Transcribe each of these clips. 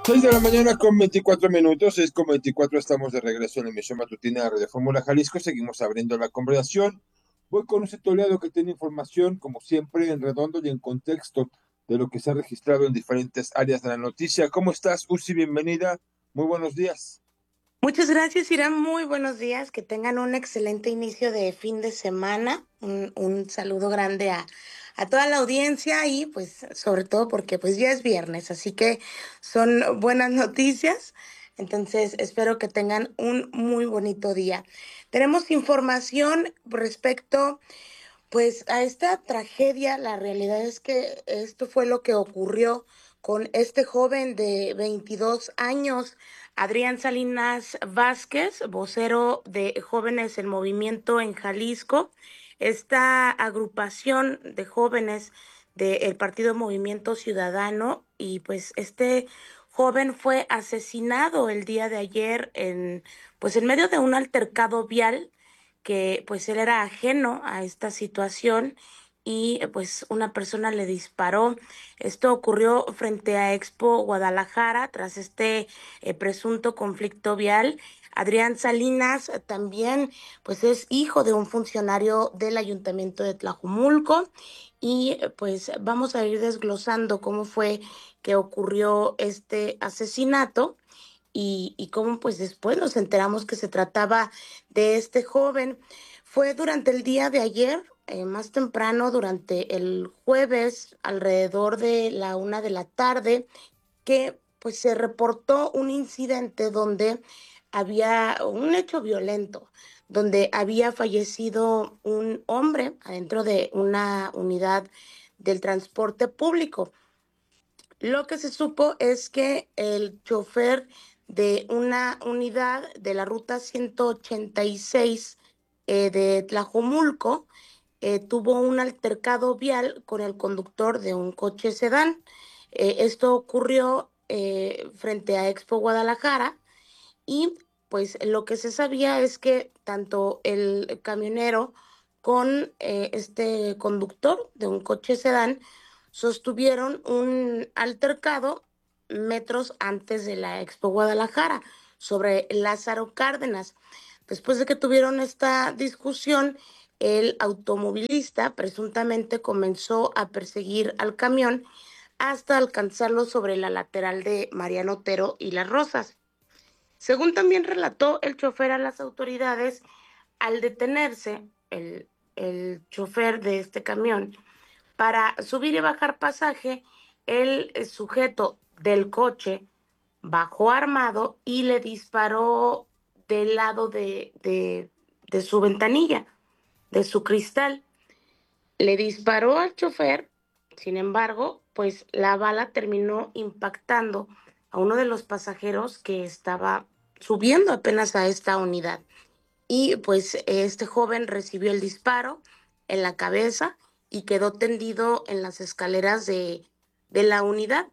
6 de la mañana con 24 minutos, 6:24, estamos de regreso en la emisión matutina de Radio Fórmula Jalisco. Seguimos abriendo la conversación. Voy con un Toledo que tiene información, como siempre, en redondo y en contexto de lo que se ha registrado en diferentes áreas de la noticia. ¿Cómo estás, Uzi? Bienvenida. Muy buenos días. Muchas gracias, Irán. Muy buenos días. Que tengan un excelente inicio de fin de semana. Un saludo grande a toda la audiencia y pues sobre todo porque pues ya es viernes, así que son buenas noticias. Entonces espero que tengan un muy bonito día. Tenemos información respecto pues a esta tragedia. La realidad es que esto fue lo que ocurrió con este joven de 22 años, Adrián Salinas Vázquez, vocero de Jóvenes en Movimiento en Jalisco. Esta agrupación de jóvenes del Partido Movimiento Ciudadano, y pues este joven fue asesinado el día de ayer pues en medio de un altercado vial, que pues él era ajeno a esta situación y pues una persona le disparó. Esto ocurrió frente a Expo Guadalajara tras este presunto conflicto vial. Adrián Salinas también pues es hijo de un funcionario del Ayuntamiento de Tlajumulco y pues vamos a ir desglosando cómo fue que ocurrió este asesinato y cómo pues después nos enteramos que se trataba de este joven. Fue durante el día de ayer, más temprano, durante el jueves, alrededor de la 1 de la tarde, que pues se reportó un incidente donde había un hecho violento, donde había fallecido un hombre adentro de una unidad del transporte público. Lo que se supo es que el chofer de una unidad de la ruta 186 de Tlajomulco tuvo un altercado vial con el conductor de un coche sedán. Esto ocurrió frente a Expo Guadalajara y pues lo que se sabía es que tanto el camionero con este conductor de un coche sedán sostuvieron un altercado metros antes de la Expo Guadalajara sobre Lázaro Cárdenas. Después de que tuvieron esta discusión, el automovilista presuntamente comenzó a perseguir al camión hasta alcanzarlo sobre la lateral de Mariano Otero y Las Rosas. Según también relató el chofer a las autoridades, al detenerse el chofer de este camión para subir y bajar pasaje, el sujeto del coche bajó armado y le disparó del lado de su ventanilla, de su cristal. Le disparó al chofer. Sin embargo, pues la bala terminó impactando a uno de los pasajeros que estaba subiendo apenas a esta unidad. Y pues este joven recibió el disparo en la cabeza y quedó tendido en las escaleras de la unidad.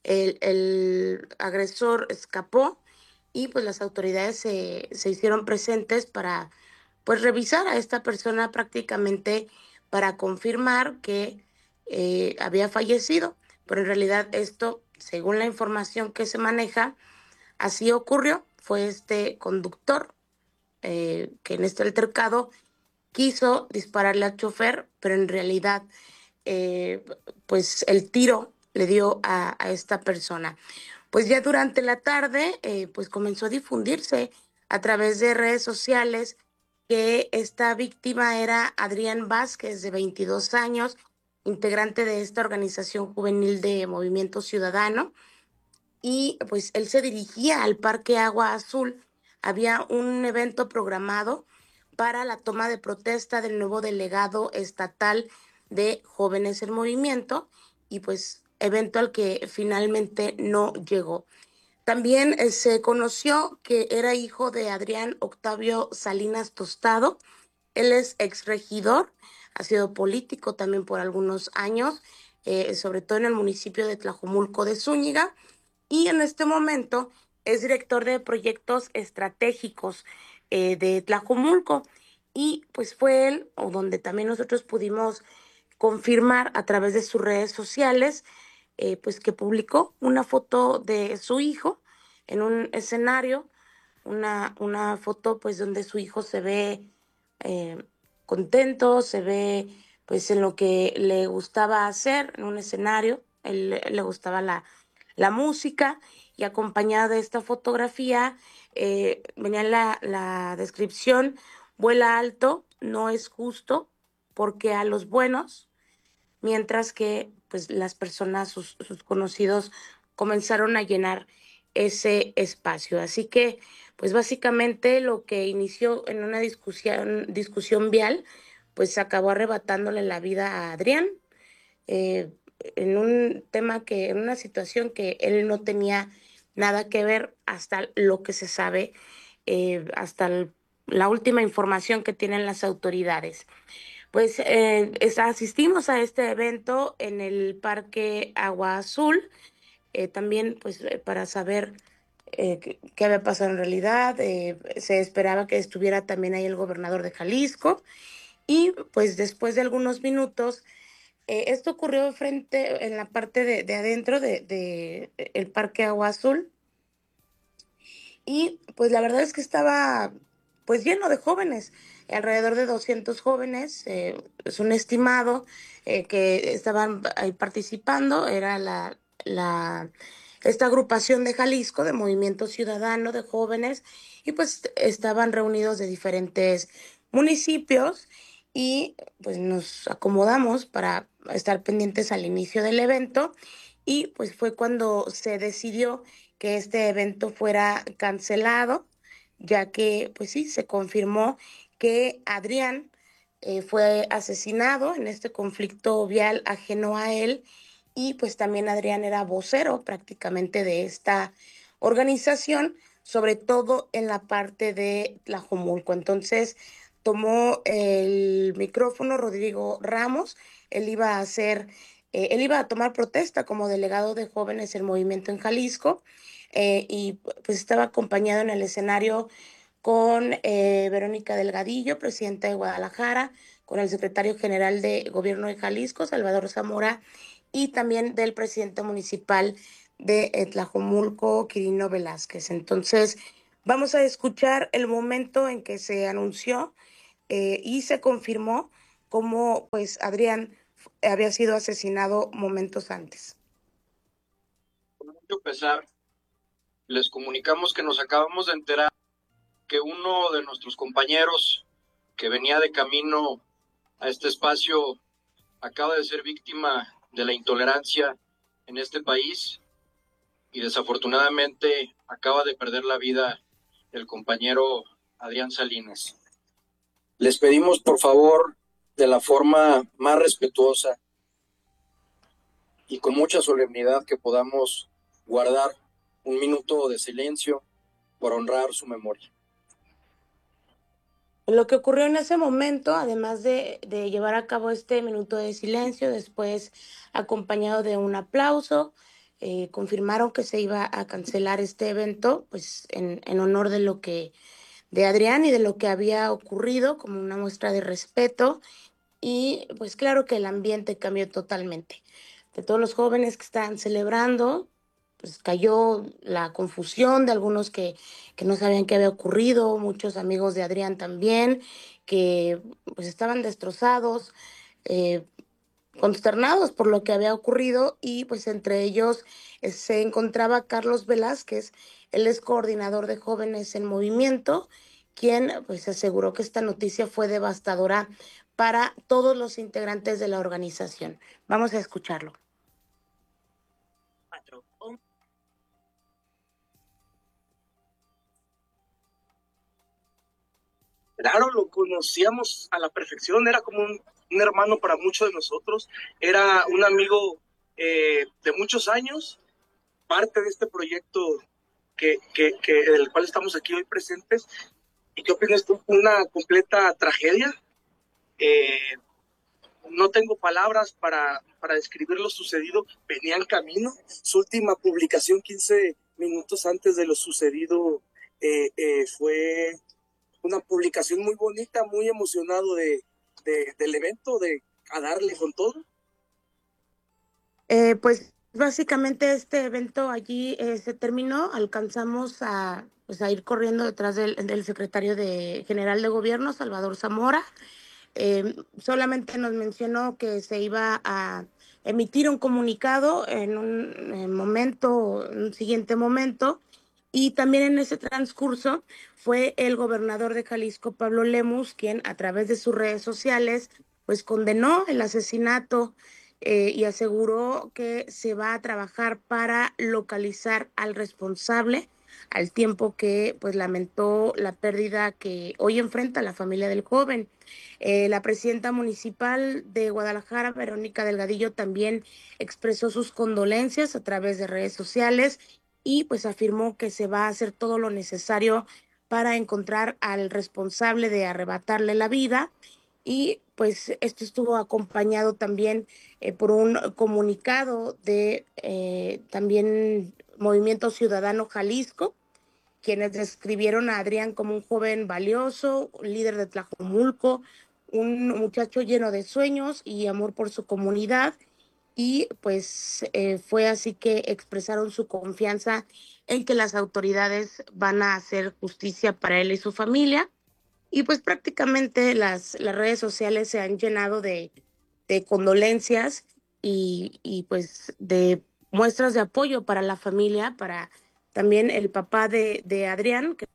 El agresor escapó y pues las autoridades se hicieron presentes para pues revisar a esta persona, prácticamente para confirmar que había fallecido. Pero en realidad esto, según la información que se maneja, así ocurrió. Fue este conductor que en este altercado quiso dispararle al chofer, pero en realidad eh, pues el tiro le dio a esta persona. Pues ya durante la tarde pues comenzó a difundirse a través de redes sociales que esta víctima era Adrián Vázquez, de 22 años, integrante de esta organización juvenil de Movimiento Ciudadano, y pues él se dirigía al Parque Agua Azul. Había un evento programado para la toma de protesta del nuevo delegado estatal de Jóvenes en Movimiento y pues evento al que finalmente no llegó. También se conoció que era hijo de Adrián Octavio Salinas Tostado. Él es exregidor, ha sido político también por algunos años, sobre todo en el municipio de Tlajomulco de Zúñiga, y en este momento es director de proyectos estratégicos de Tlajomulco. Y pues fue él, o donde también nosotros pudimos confirmar a través de sus redes sociales, pues que publicó una foto de su hijo en un escenario, una foto pues donde su hijo se ve eh, contento, se ve pues en lo que le gustaba hacer en un escenario, él le gustaba la música y acompañada de esta fotografía venía la descripción: vuela alto, no es justo, porque a los buenos, mientras que pues las personas, sus conocidos, comenzaron a llenar ese espacio. Así que pues básicamente lo que inició en una discusión vial, pues acabó arrebatándole la vida a Adrián, eh, en un tema que, en una situación que él no tenía nada que ver hasta lo que se sabe, hasta la última información que tienen las autoridades. Pues asistimos a este evento en el Parque Agua Azul, también pues para saber qué había pasado en realidad. Se esperaba que estuviera también ahí el gobernador de Jalisco y pues después de algunos minutos, esto ocurrió frente, en la parte de adentro de el Parque Agua Azul, y pues la verdad es que estaba pues lleno de jóvenes, alrededor de 200 jóvenes, es un estimado que estaban ahí participando. Era esta agrupación de Jalisco, de Movimiento Ciudadano de jóvenes, y pues estaban reunidos de diferentes municipios, y pues nos acomodamos para estar pendientes al inicio del evento, y pues fue cuando se decidió que este evento fuera cancelado, ya que, pues sí, se confirmó que Adrián fue asesinado en este conflicto vial ajeno a él, y pues también Adrián era vocero prácticamente de esta organización, sobre todo en la parte de Tlajomulco. Entonces tomó el micrófono Rodrigo Ramos. él iba a hacer, Él iba a tomar protesta como delegado de jóvenes en movimiento en Jalisco, y pues estaba acompañado en el escenario con Verónica Delgadillo, presidenta de Guadalajara, con el secretario general de Gobierno de Jalisco, Salvador Zamora, y también del presidente municipal de Tlajomulco, Quirino Velázquez. Entonces, vamos a escuchar el momento en que se anunció y se confirmó cómo pues Adrián había sido asesinado momentos antes. Con mucho pesar, les comunicamos que nos acabamos de enterar que uno de nuestros compañeros que venía de camino a este espacio acaba de ser víctima de la intolerancia en este país y desafortunadamente acaba de perder la vida el compañero Adrián Salinas. Les pedimos por favor, de la forma más respetuosa y con mucha solemnidad, que podamos guardar un minuto de silencio por honrar su memoria. Lo que ocurrió en ese momento, además de llevar a cabo este minuto de silencio, después acompañado de un aplauso, confirmaron que se iba a cancelar este evento, pues en honor de lo que, de Adrián y de lo que había ocurrido, como una muestra de respeto. Y pues claro que el ambiente cambió totalmente. De todos los jóvenes que estaban celebrando, pues cayó la confusión de algunos que no sabían qué había ocurrido, muchos amigos de Adrián también, que pues estaban destrozados, eh, consternados por lo que había ocurrido, y pues entre ellos se encontraba Carlos Velázquez. Él es coordinador de jóvenes en movimiento, quien pues aseguró que esta noticia fue devastadora para todos los integrantes de la organización. Vamos a escucharlo. Claro, lo conocíamos a la perfección, era como un hermano para muchos de nosotros, era un amigo de muchos años, parte de este proyecto del cual estamos aquí hoy presentes. ¿Y qué opinas tú? Una completa tragedia. Eh, no tengo palabras para describir lo sucedido. Venía en camino. Su última publicación 15 minutos antes de lo sucedido fue una publicación muy bonita, muy emocionado del evento, de a darle con todo. Pues Básicamente este evento allí se terminó, alcanzamos pues, a ir corriendo detrás del secretario general de gobierno, Salvador Zamora. Solamente nos mencionó que se iba a emitir un comunicado en un siguiente momento, y también en ese transcurso fue el gobernador de Jalisco, Pablo Lemus, quien a través de sus redes sociales pues condenó el asesinato y aseguró que se va a trabajar para localizar al responsable, al tiempo que pues lamentó la pérdida que hoy enfrenta la familia del joven. La presidenta municipal de Guadalajara, Verónica Delgadillo, también expresó sus condolencias a través de redes sociales y pues afirmó que se va a hacer todo lo necesario para encontrar al responsable de arrebatarle la vida. Y pues esto estuvo acompañado también por un comunicado de también Movimiento Ciudadano Jalisco, quienes describieron a Adrián como un joven valioso, líder de Tlajomulco, un muchacho lleno de sueños y amor por su comunidad. Y pues fue así que expresaron su confianza en que las autoridades van a hacer justicia para él y su familia. Y pues prácticamente las redes sociales se han llenado de condolencias y pues de muestras de apoyo para la familia, para también el papá de Adrián, que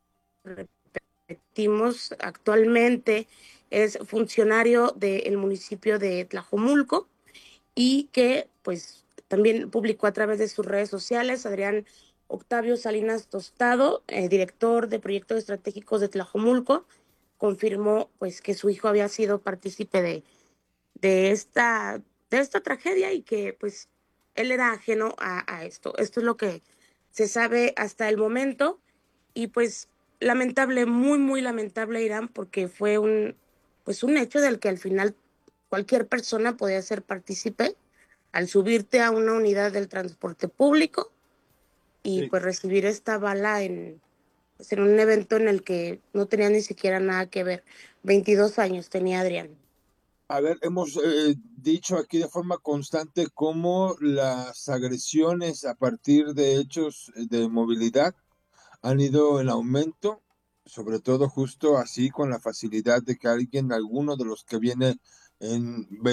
repetimos actualmente es funcionario del municipio de Tlajomulco, y que pues también publicó a través de sus redes sociales. Adrián Octavio Salinas Tostado, director de proyectos estratégicos de Tlajomulco, confirmó pues que su hijo había sido partícipe de esta, de esta tragedia, y que pues él era ajeno a esto. Esto es lo que se sabe hasta el momento. Y pues lamentable, muy, muy lamentable, Irán, porque fue pues un hecho del que al final cualquier persona podía ser partícipe al subirte a una unidad del transporte público y Sí. pues recibir esta bala pues, en un evento en el que no tenía ni siquiera nada que ver. 22 años tenía Adrián. A ver, hemos dicho aquí de forma constante cómo las agresiones a partir de hechos de movilidad han ido en aumento, sobre todo justo así con la facilidad de que alguien, alguno de los que viene en